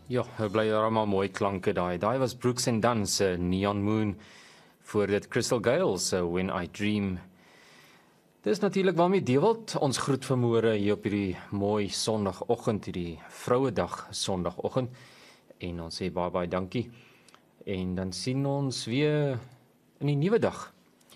Ja, het bly allemaal mooi klanke daai. Daai was Brooks and Dunn se Neon Moon voor dit Crystal Gale se When I Dream. Dis natuurlik waarmee Dewald ons groet vanmôre hier op hierdie mooi Sondagoggend, hierdie Vrouedag Sondagoggend. En ons sê baie dankie. En dan sien ons weer in die nuwe dag.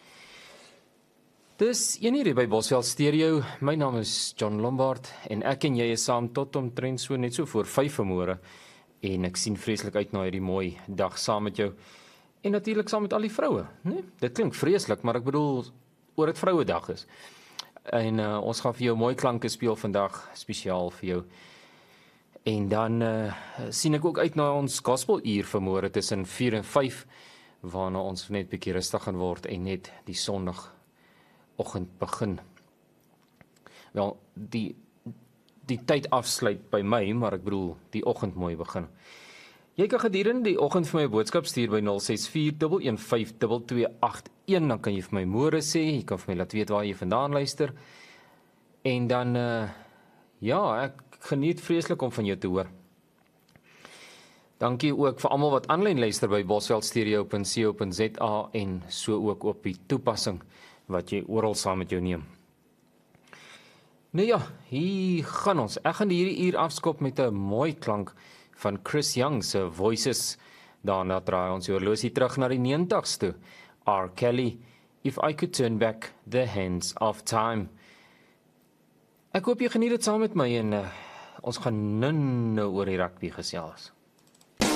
Dis 1:00 by Bosveld Stereo. My naam is John Lombard en ek en jy is saam tot omtrent so net so voor 5 vanmôre. En ek sien vreeslik uit na hierdie mooi dag saam met jou. En natuurlik saam met al die vroue, né? Dit klink vreeslik, maar ek bedoel oor dit Vrouedag is. En ons gaan vir jou mooi klanke speel vandag, spesiaal vir jou. En dan sien ek ook uit na ons gospeluur vanmôre tussen 4 en 5, waarna ons net 'n bietjie rustig gaan word en net die Sondagoggend begin. Wel, die tyd afsluit by my, maar ek bedoel die oggend mooi begin. Jy kan gedurende die oggend vir my 'n boodskap stuur by 0641152281, dan kan jy vir my môre sê, jy kan vir my laat weet waar jy vandaan luister. En dan ja, ek geniet vreeslik om van jou te hoor. Dankie ook vir almal wat aanlyn luister by bosveldstereo.co.za en so ook op die toepassing wat jy oral saam met jou neem. Nou ja, hier gaan ons. Ek gaan hierdie uur afskop met 'n mooi klank van Chris Young se Voices. Daarna draai ons die horlosie terug na die 90's toe. R. Kelly, If I Could Turn Back the Hands of Time. Ek hoop jy geniet dit saam met my en ons gaan nou oor die rugby gesels.